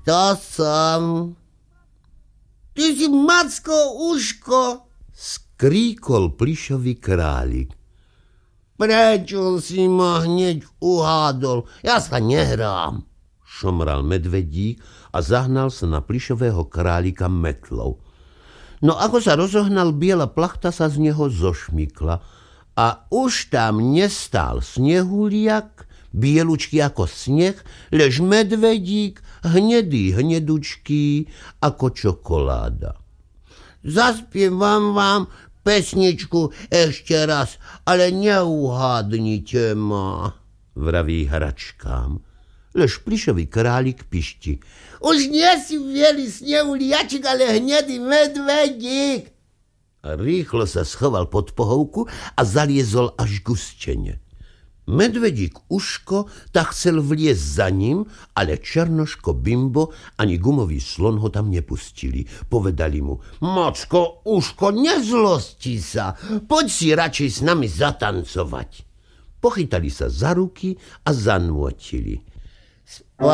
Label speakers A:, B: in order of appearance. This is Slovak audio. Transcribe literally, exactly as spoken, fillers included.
A: To som. Ty si Macko Uško,
B: skríkol plyšový králik.
A: Prečo si ma hneď uhádol? Ja sa nehrám,
B: šomral medvedík a zahnal sa na plyšového králika metlou. No ako sa rozohnal, biela plachta sa z neho zošmykla a už tam nestál snehuliak, bielučký ako sneh, lež medvedík, hnedý hnedučký ako čokoláda.
A: Zaspievam vám pesničku ešte raz, ale neuhádnite ma,
B: vraví hračkám. Lež plyšový králik pišti.
A: Už nie si bielý snehuliačik, ale hnedý medvedík.
B: A rýchlo sa schoval pod pohovku a zaliezol až k stene. Medvedík Uško tak chcel vliezť za ním, ale Černoško Bimbo ani gumový slon ho tam nepustili. Povedali mu:
A: Macko Uško, nezlosti sa, poď si radšej s nami zatancovať.
B: Pochytali sa za ruky a zanútili.